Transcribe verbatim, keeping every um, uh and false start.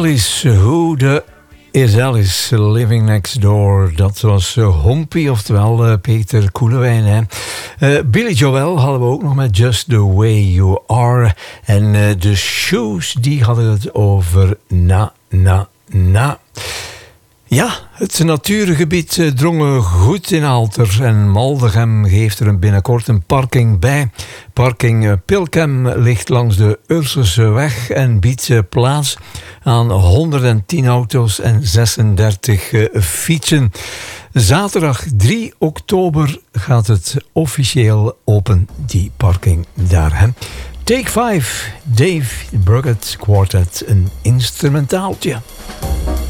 Alice, who the is Alice Living Next Door? Dat was uh, Hompie, oftewel uh, Peter Koelewijn. Hè? Uh, Billy Joel hadden we ook nog met Just The Way You Are. En uh, de Shoes, die hadden het over Na, Na, Na. Ja, het natuurgebied uh, drong goed in Aalter en Maldegem geeft er binnenkort een parking bij. Parking uh, Pilkem ligt langs de Urselseweg en biedt uh, plaats aan honderdtien auto's en zesendertig uh, fietsen. Zaterdag drie oktober gaat het officieel open, die parking daar. Hè. Take vijf, Dave Bruckett Quartet, een instrumentaaltje.